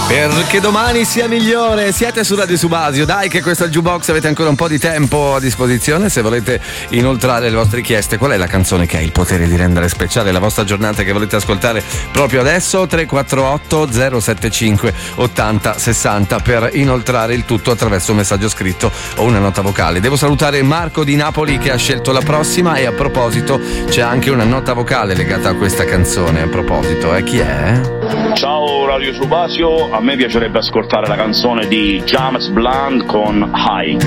Perché domani sia migliore. Siete su Radio Subasio, dai che questo è il Jukebox, avete ancora un po' di tempo a disposizione se volete inoltrare le vostre richieste. Qual è la canzone che ha il potere di rendere speciale la vostra giornata che volete ascoltare proprio adesso? 348 075 80 60 per inoltrare il tutto attraverso un messaggio scritto o una nota vocale. Devo salutare Marco di Napoli che ha scelto la prossima, e a proposito c'è anche una nota vocale legata a questa canzone. A proposito, chi è? Ciao Radio Subasio, a me piacerebbe ascoltare la canzone di James Blunt con High.